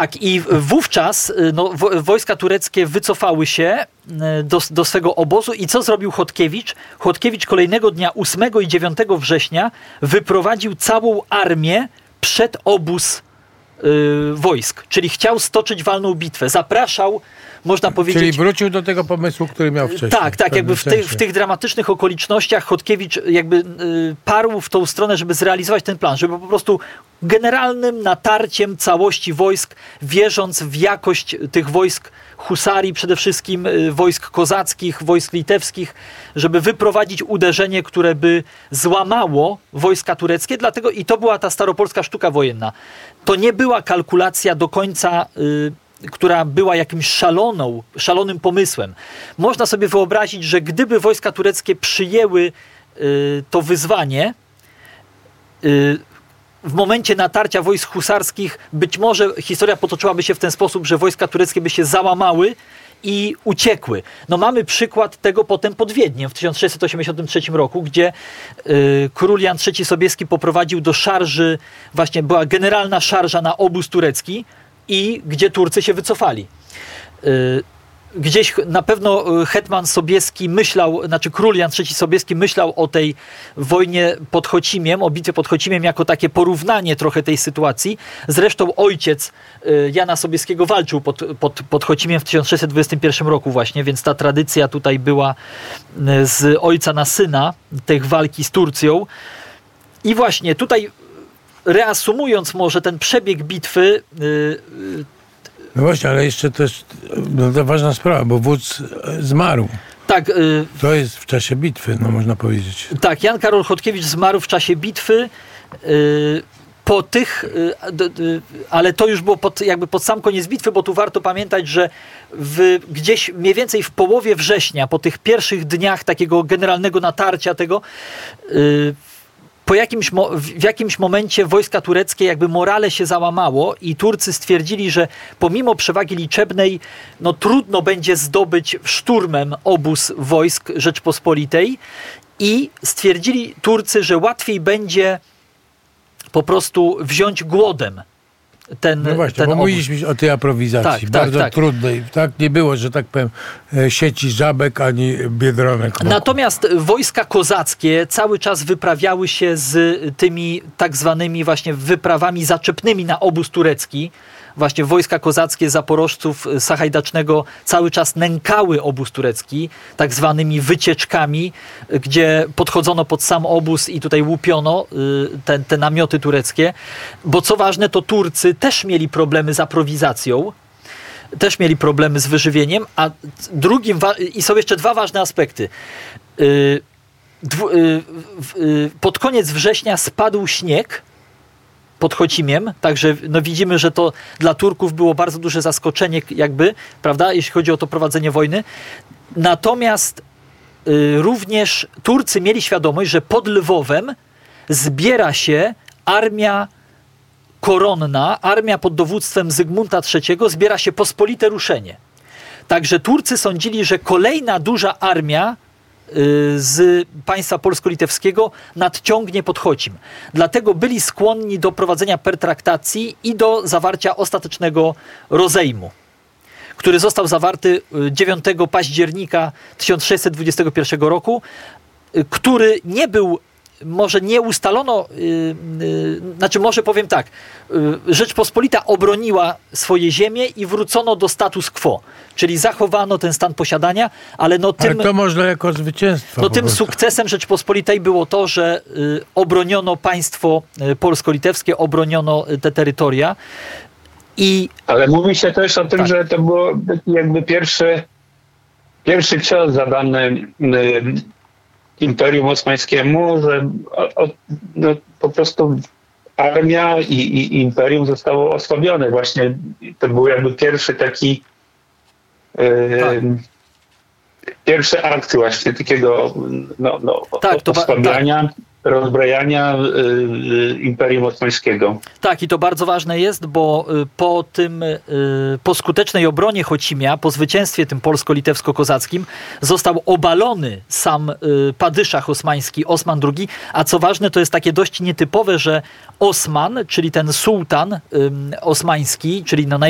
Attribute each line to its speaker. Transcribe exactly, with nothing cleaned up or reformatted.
Speaker 1: Tak, i wówczas no, wojska tureckie wycofały się do, do swego obozu i co zrobił Chodkiewicz? Chodkiewicz kolejnego dnia, ósmego i dziewiątego września, wyprowadził całą armię przed obóz y, wojsk, czyli chciał stoczyć walną bitwę. Zapraszał, można powiedzieć...
Speaker 2: Czyli wrócił do tego pomysłu, który miał wcześniej.
Speaker 1: Tak, tak, jakby w, ty, w tych dramatycznych okolicznościach Chodkiewicz jakby y, parł w tą stronę, żeby zrealizować ten plan, żeby po prostu generalnym natarciem całości wojsk, wierząc w jakość tych wojsk husarii, przede wszystkim y, wojsk kozackich, wojsk litewskich, żeby wyprowadzić uderzenie, które by złamało wojska tureckie, dlatego i to była ta staropolska sztuka wojenna. To nie była kalkulacja do końca... Y, która była jakimś szaloną, szalonym pomysłem. Można sobie wyobrazić, że gdyby wojska tureckie przyjęły y, to wyzwanie, y, w momencie natarcia wojsk husarskich, być może historia potoczyłaby się w ten sposób, że wojska tureckie by się załamały i uciekły. No mamy przykład tego potem pod Wiedniem w tysiąc sześćset osiemdziesiątym trzecim roku, gdzie y, król Jan trzeci Sobieski poprowadził do szarży, właśnie była generalna szarża na obóz turecki, i gdzie Turcy się wycofali. Gdzieś na pewno hetman Sobieski myślał, znaczy król Jan trzeci Sobieski myślał o tej wojnie pod Chocimiem, o bitwie pod Chocimiem jako takie porównanie trochę tej sytuacji. Zresztą ojciec Jana Sobieskiego walczył pod, pod, pod Chocimiem w tysiąc sześćset dwudziestym pierwszym roku właśnie, więc ta tradycja tutaj była z ojca na syna, tych walki z Turcją. I właśnie tutaj reasumując może ten przebieg bitwy... Yy,
Speaker 2: no właśnie, ale jeszcze też no to ważna sprawa, bo wódz zmarł.
Speaker 1: Tak. Yy,
Speaker 2: to jest w czasie bitwy, no można powiedzieć.
Speaker 1: Tak, Jan Karol Chodkiewicz zmarł w czasie bitwy. Yy, po tych... Yy, d, d, ale to już było pod, jakby pod sam koniec bitwy, bo tu warto pamiętać, że w, gdzieś mniej więcej w połowie września, po tych pierwszych dniach takiego generalnego natarcia tego... Yy, Po jakimś, w jakimś momencie wojska tureckie jakby morale się załamało i Turcy stwierdzili, że pomimo przewagi liczebnej no trudno będzie zdobyć szturmem obóz wojsk Rzeczpospolitej i stwierdzili Turcy, że łatwiej będzie po prostu wziąć głodem ten,
Speaker 2: no właśnie,
Speaker 1: ten
Speaker 2: bo
Speaker 1: obóz.
Speaker 2: mówiliśmy o tej aprowizacji,
Speaker 1: tak,
Speaker 2: bardzo
Speaker 1: tak, tak.
Speaker 2: trudnej. Tak nie było, że tak powiem, sieci żabek ani biedronek. Wokół.
Speaker 1: Natomiast wojska kozackie cały czas wyprawiały się z tymi tak zwanymi właśnie wyprawami zaczepnymi na obóz turecki. Właśnie wojska kozackie zaporożców Sachajdacznego cały czas nękały obóz turecki tak zwanymi wycieczkami, gdzie podchodzono pod sam obóz i tutaj łupiono te, te namioty tureckie. Bo co ważne, to Turcy też mieli problemy z aprowizacją, też mieli problemy z wyżywieniem, a drugim, i są jeszcze dwa ważne aspekty. Pod koniec września spadł śnieg pod Chocimiem, także no widzimy, że to dla Turków było bardzo duże zaskoczenie jakby, prawda, jeśli chodzi o to prowadzenie wojny. Natomiast y, również Turcy mieli świadomość, że pod Lwowem zbiera się armia koronna, armia pod dowództwem Zygmunta trzeciego, zbiera się pospolite ruszenie. Także Turcy sądzili, że kolejna duża armia z państwa polsko-litewskiego nadciągnie pod Chocim. Dlatego byli skłonni do prowadzenia pertraktacji i do zawarcia ostatecznego rozejmu, który został zawarty dziewiątego października tysiąc sześćset dwudziestego pierwszego roku, który nie był, może nie ustalono, yy, yy, znaczy może powiem tak, yy, Rzeczpospolita obroniła swoje ziemie i wrócono do status quo, czyli zachowano ten stan posiadania, ale no tym...
Speaker 2: Ale to można jako zwycięstwo.
Speaker 1: No tym sukcesem Rzeczpospolitej było to, że yy, obroniono państwo yy, polsko-litewskie, obroniono yy, te terytoria i...
Speaker 3: Ale mówi się też o tym, tak. że to było jakby pierwszy, pierwszy cios zadany yy, Imperium Osmańskiemu, że o, o, no, po prostu armia i, i imperium zostało osłabione. Właśnie to był jakby pierwszy taki yy, tak. pierwszy akt właśnie takiego no, no,
Speaker 1: tak,
Speaker 3: osłabiania, tak. rozbrajania y, Imperium Osmańskiego.
Speaker 1: Tak, i to bardzo ważne jest, bo po tym, y, po skutecznej obronie Chocimia, po zwycięstwie tym polsko-litewsko-kozackim, został obalony sam y, padyszach osmański, Osman drugi, a co ważne, to jest takie dość nietypowe, że Osman, czyli ten sułtan y, osmański, czyli no